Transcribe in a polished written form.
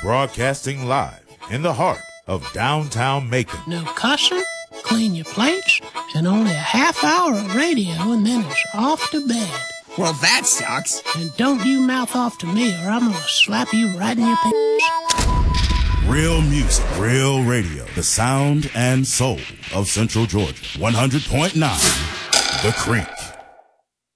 Broadcasting live in the heart of downtown Macon. No cussing, clean your plates, and only a half hour of radio, and then it's off to bed. Well, that sucks. And don't you mouth off to me, or I'm gonna slap you right in your p***. Real music, real radio. The sound and soul of Central Georgia. 100.9 The Creek.